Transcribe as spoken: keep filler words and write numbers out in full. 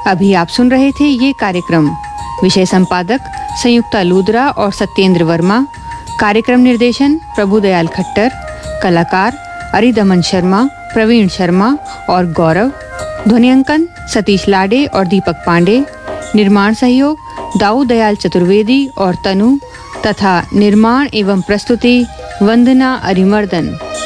अभी आप सुन रहे थे ये कार्यक्रम। विषय संपादक संयुक्ता लूदरा और सत्येंद्र वर्मा। कार्यक्रम निर्देशन प्रभुदयाल खट्टर। कलाकार अरिदमन शर्मा, प्रवीण शर्मा और गौरव। ध्वनियांकन सतीश लाडे और दीपक पांडे। निर्माण सहयोग दाऊ दयाल चतुर्वेदी और तनु तथा निर्माण एवं प्रस्तुति वंदना अरिमर्दन।